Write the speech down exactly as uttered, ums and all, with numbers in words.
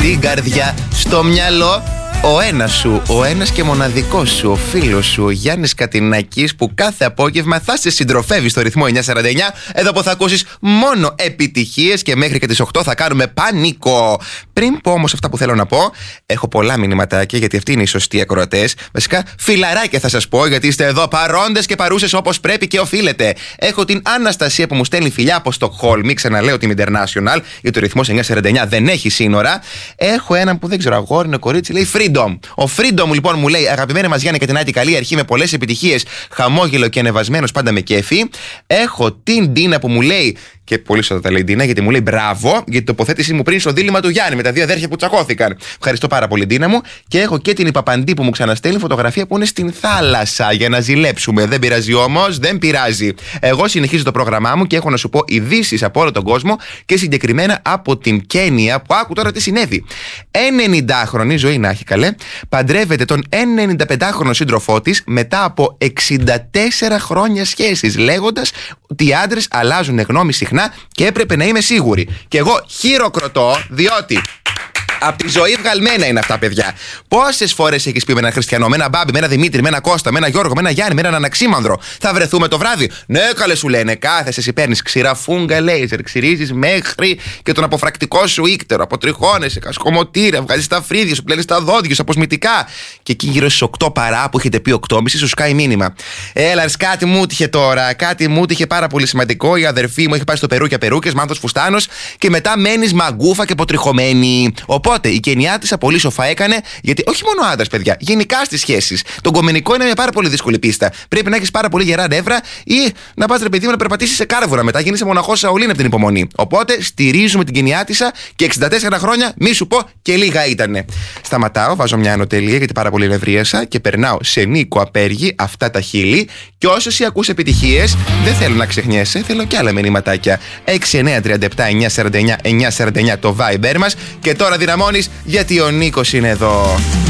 στην καρδιά, στο μυαλό. Ο ένας σου, ο ένας και μοναδικός σου, ο φίλος σου, ο Γιάννης Κατινάκης, που κάθε απόγευμα θα σε συντροφεύει στο ρυθμό εννιά σαράντα εννιά. Εδώ που θα ακούσεις μόνο επιτυχίες και μέχρι και τις οκτώ θα κάνουμε πανικό. Πριν πω όμως αυτά που θέλω να πω, έχω πολλά μηνυματάκια, γιατί αυτοί είναι οι σωστοί ακροατές. Βασικά, φιλαράκια θα σας πω, γιατί είστε εδώ παρόντες και παρούσες όπως πρέπει και οφείλετε. Έχω την Αναστασία που μου στέλνει φιλιά από Στοκχόλμη. Ξαναλέω την International, γιατί ο ρυθμός εννιά σαράντα εννιά δεν έχει σύνορα. Έχω έναν που δεν ξέρω, αγόρι, είναι κορίτσι, λέει Freedom. Ο Freedom λοιπόν μου λέει: αγαπημένη μας Γιάννη Κατινάκη, καλή αρχή με πολλές επιτυχίες, χαμόγελο και ανεβασμένος πάντα με κέφι. Έχω την Ντίνα που μου λέει, και πολύ σωστά τα λέει η Ντίνα, γιατί μου λέει μπράβο για την τοποθέτησή μου πριν στο δίλημμα του Γιάννη με τα δύο αδέρφια που τσακώθηκαν. Ευχαριστώ πάρα πολύ, Ντίνα μου. Και έχω και την Παπαντή που μου ξαναστέλνει φωτογραφία που είναι στην θάλασσα για να ζηλέψουμε. Δεν πειράζει όμως, δεν πειράζει. Εγώ συνεχίζω το πρόγραμμά μου και έχω να σου πω ειδήσεις από όλο τον κόσμο και συγκεκριμένα από την Κένια, που άκου τώρα τι συνέβη. ενενηντάχρονη, ζωή να έχει καλέ, παντρεύεται τον ενενηνταπεντάχρονο σύντροφό της μετά από εξήντα τέσσερα χρόνια σχέσης, λέγοντας ότι οι άντρες αλλάζουν γνώμη συχνά και έπρεπε να είμαι σίγουρη. Και εγώ χειροκροτώ, διότι από τη ζωή βγαλμένα είναι αυτά, παιδιά. Πόσες φορές έχεις πει με έναν Χριστιανό, με έναν Μπάμπη, με έναν Δημήτρη, με έναν Κώστα, με έναν Γιώργο, με έναν Γιάννη, με έναν Αναξίμανδρο, θα βρεθούμε το βράδυ? Ναι, καλέ, σου λένε. Κάθεσαι, εσύ παίρνεις ξηραφούγκα λέιζερ, ξυρίζεις μέχρι και τον αποφρακτικό σου ίκτερο, αποτριχώνεσαι, κασκομωτήρια, βγάζεις τα φρύδια σου, πλένεις τα δόντια σου, αποσμητικά. Και εκεί γύρω στις οκτώ παρά που έχετε πει οκτώ και μισή, σου σκάει μήνυμα. Έλα, κάτι μου τύχε τώρα, κάτι μου τύχε πάρα πολύ σημαντικό. Η αδερφή μου έχει πάει στο Περούκια Περούκες, μάνθος φουστάνος, και μετά μένεις μαγκούφα και αποτριχωμένη. Οπότε η Κενιάτισσα πολύ σοφά έκανε, γιατί όχι μόνο άντρας, παιδιά, γενικά στις σχέσεις. Το γκομενικό είναι μια πάρα πολύ δύσκολη πίστα. Πρέπει να έχεις πάρα πολύ γερά νεύρα ή να πας, ρε παιδί μου, να περπατήσεις σε κάρβουνα μετά. Γίνεσαι μοναχός Σαουλίν από την υπομονή. Οπότε στηρίζουμε την Κενιάτισσα και εξήντα τέσσερα χρόνια, μη σου πω και λίγα ήτανε. Σταματάω, βάζω μια ανωτελεία γιατί πάρα πολύ νευρίασα και περνάω σε Νίκο Απέργη αυτά τα χείλη. Και όσο εσύ ακούς επιτυχίες, δεν θέλω να ξεχνιέσαι, θέλω και άλλα μηνύματάκια. έξι εννιά τρία επτά εννιά σαράντα εννιά εννιά σαράντα εννιά το Viber μας. Και τώρα δυναμώνεις, γιατί ο Νίκος είναι εδώ.